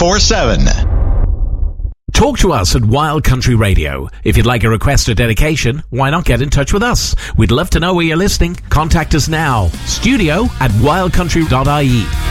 24/7. Talk to us at Wild Country Radio. If you'd like a request or dedication, why not get in touch with us? We'd love to know where you're listening. Contact us now. Studio@wildcountry.ie.